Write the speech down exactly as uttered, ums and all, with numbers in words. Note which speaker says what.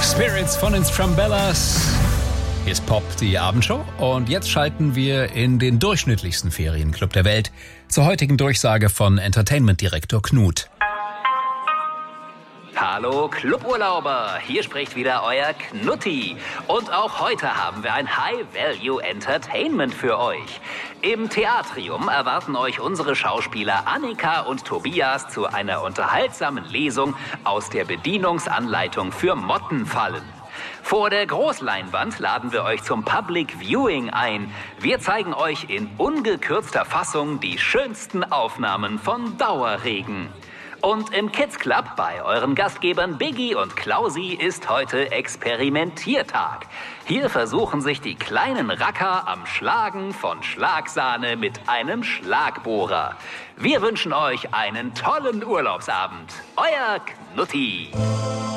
Speaker 1: Spirits von den Strumbellas. Hier ist Pop, die Abendshow. Und jetzt schalten wir in den durchschnittlichsten Ferienclub der Welt zur heutigen Durchsage von Entertainment-Direktor Knut.
Speaker 2: Hallo Cluburlauber, hier spricht wieder euer Knutti. Und auch heute haben wir ein High-Value-Entertainment für euch. Im Theatrium erwarten euch unsere Schauspieler Annika und Tobias zu einer unterhaltsamen Lesung aus der Bedienungsanleitung für Mottenfallen. Vor der Großleinwand laden wir euch zum Public Viewing ein. Wir zeigen euch in ungekürzter Fassung die schönsten Aufnahmen von Dauerregen. Und im Kids Club bei euren Gastgebern Biggie und Klausi ist heute Experimentiertag. Hier versuchen sich die kleinen Racker am Schlagen von Schlagsahne mit einem Schlagbohrer. Wir wünschen euch einen tollen Urlaubsabend. Euer Knutti.